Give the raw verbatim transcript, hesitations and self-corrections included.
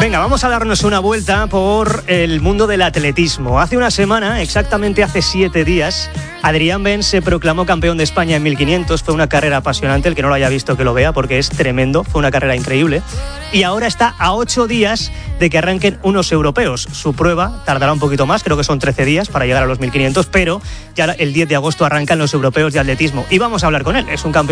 Venga, vamos a darnos una vuelta por el mundo del atletismo. Hace una semana, exactamente hace siete días, Adrián Ben se proclamó campeón de España en mil quinientos. Fue una carrera apasionante, el que no lo haya visto que lo vea porque es tremendo, fue una carrera increíble. Y ahora está a ocho días de que arranquen unos europeos. Su prueba tardará un poquito más, creo que son trece días para llegar a los mil quinientos, pero ya el diez de agosto arrancan los europeos de atletismo. Y vamos a hablar con él, es un campeón